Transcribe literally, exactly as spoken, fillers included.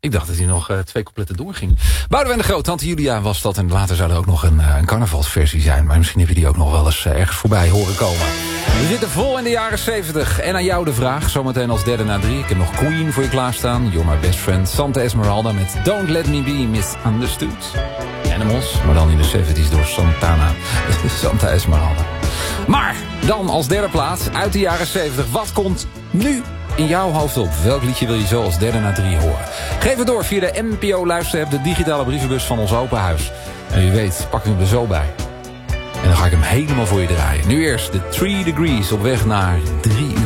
Ik dacht dat hij nog uh, twee coupletten doorging. Boudewijn de Groot, Tante Julia was dat. En later zou er ook nog een, uh, een carnavalsversie zijn. Maar misschien heb je die ook nog wel eens uh, ergens voorbij horen komen. We zitten vol in de jaren zeventig. En aan jou de vraag, zometeen als derde na drie. Ik heb nog Queen voor je klaarstaan. You're My Best Friend. Santa Esmeralda met Don't Let Me Be Misunderstood. Animals, maar dan in de zeventies door Santana. Santa Esmeralda. Maar dan als derde plaats uit de jaren zeventig. Wat komt nu in jouw hoofd op? Welk liedje wil je zo als derde na drie horen? Geef het door via de M P O-luisterapp, de digitale brievenbus van ons open huis. En wie weet, pak ik hem er zo bij. En dan ga ik hem helemaal voor je draaien. Nu eerst de Three Degrees op weg naar drie uur.